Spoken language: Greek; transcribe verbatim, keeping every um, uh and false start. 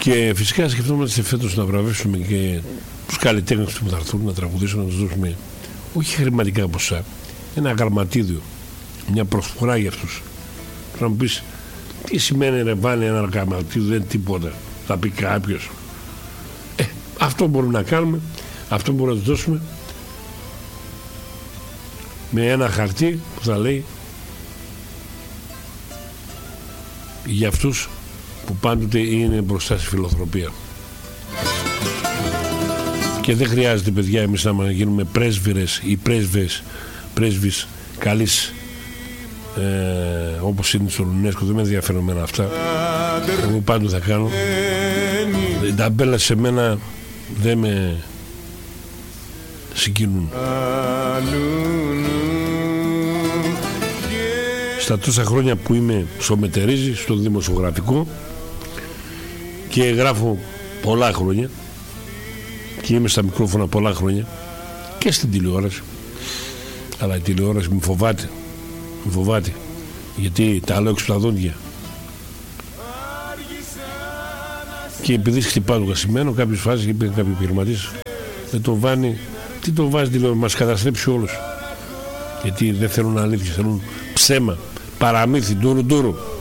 Και φυσικά σκεφτόμαστε φέτος να βραβεύσουμε και τους καλλιτέχνες που θα έρθουν να τραγουδήσουν, να τους δώσουμε όχι χρηματικά ποσά, ένα γραμματίδιο, μια προσφορά για αυτούς. Θα μου πεις, τι σημαίνει ρε βάλει ένα γραμματίδιο, δεν είναι τίποτα, θα πει κάποιος. Ε, αυτό μπορούμε να κάνουμε, αυτό μπορούμε να τους δώσουμε με ένα χαρτί που θα λέει για αυτούς που πάντοτε είναι μπροστά στη φιλοθροπία. Και δεν χρειάζεται, παιδιά, εμείς να γίνουμε πρέσβυρες ή πρέσβες, πρέσβεις καλής, ε, όπως είναι στο UNESCO. Δεν με ενδιαφέρουν εμένα αυτά. Εγώ πάντοτε θα κάνω. Τα ταμπέλα σε μένα δεν με συγκινούν. Στα τόσα χρόνια που είμαι στο Μετερίζι, στο δημοσιογραφικό, και γράφω πολλά χρόνια και είμαι στα μικρόφωνα πολλά χρόνια και στην τηλεόραση, αλλά η τηλεόραση μου φοβάται, μου φοβάται γιατί τα λέω έξω τα δόντια, και επειδή χτυπάω το κασιμένο κάποιες φάσεις, είπε κάποιοι επιχειρηματίες, δεν το βάνει, τι το βάζει τηλεόραση, μας καταστρέψει όλους, γιατί δεν θέλουν αλήθεια, θέλουν ψέμα, παραμύθι, ντούρου ντούρου.